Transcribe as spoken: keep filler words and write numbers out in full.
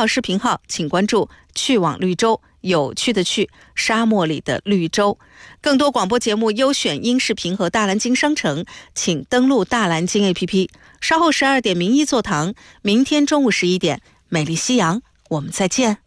号视频号请关注去往绿洲，有趣的去，沙漠里的绿洲。更多广播节目优选音视频和大蓝鲸商城请登录大蓝鲸 A P P。 稍后十二点名医座堂，明天中午十一点美丽夕阳，我们再见。